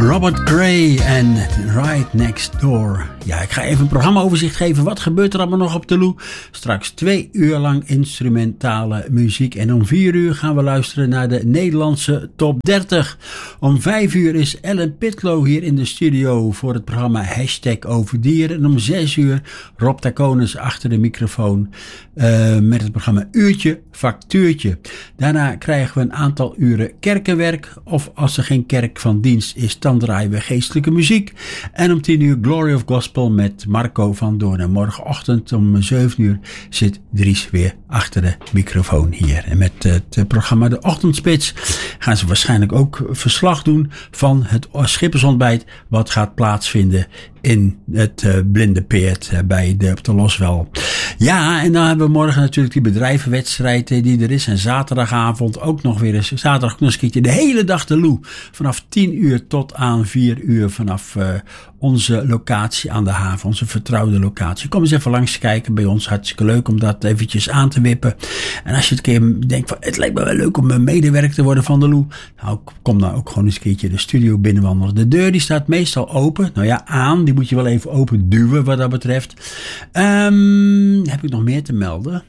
Robert Cray en Right Next Door. Ja, ik ga even een programmaoverzicht geven. Wat gebeurt er allemaal nog op de Lou? Straks 2 uur lang instrumentale muziek. En om 4 uur gaan we luisteren naar de Nederlandse top 30. Om 5 uur is Ellen Pitlow hier in de studio voor het programma #Overdieren. En om 6 uur Rob Taconis achter de microfoon met het programma Uurtje Factuurtje. Daarna krijgen we een aantal uren kerkenwerk. Of als er geen kerk van dienst is, dan draaien we geestelijke muziek. En om 10 uur Glory of Gospel met Marco van Doorn. En morgenochtend om 7 uur zit Dries weer achter de microfoon hier. En met het programma De Ochtendspits gaan ze waarschijnlijk ook verslag doen van het schippersontbijt wat gaat plaatsvinden in het Blinde Peert bij de Loswel. Ja, en dan hebben we morgen natuurlijk die bedrijvenwedstrijd die er is. En zaterdagavond ook nog weer eens. Zaterdag nog eens een keertje de hele dag de Lou. Vanaf 10 uur tot aan 4 uur vanaf onze locatie aan de haven. Onze vertrouwde locatie. Kom eens even langs kijken bij ons. Hartstikke leuk om dat eventjes aan te wippen. En als je het keer denkt van het lijkt me wel leuk om medewerker te worden van de Lou. Nou, kom dan ook gewoon eens een keertje de studio binnenwandelen. De deur die staat meestal open. Nou ja, aan. Die moet je wel even open duwen wat dat betreft. Heb ik nog meer te melden?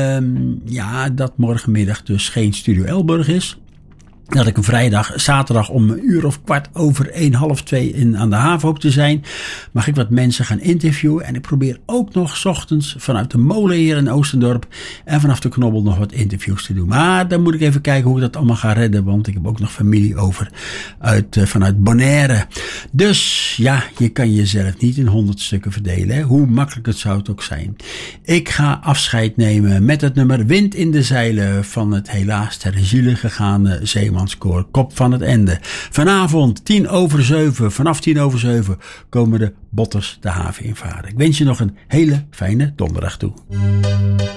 Ja, dat morgenmiddag dus geen Studio Elburg is. Dat ik een zaterdag om 1:15, 1:30 aan de haven hoop te zijn. Mag ik wat mensen gaan interviewen. En ik probeer ook nog 's ochtends vanuit de molen hier in Oostendorp en vanaf de Knobbel nog wat interviews te doen. Maar dan moet ik even kijken hoe ik dat allemaal ga redden. Want ik heb ook nog familie over vanuit Bonaire. Dus ja, je kan jezelf niet in 100 stukken verdelen. Hè? Hoe makkelijk het zou het ook zijn. Ik ga afscheid nemen met het nummer Wind in de Zeilen van het helaas ter ziele gegaane zeemanskoor Kop van het Ende. Vanavond 7:10, vanaf 7:10 komen de Botters de haven invaren. Ik wens je nog een hele fijne donderdag toe.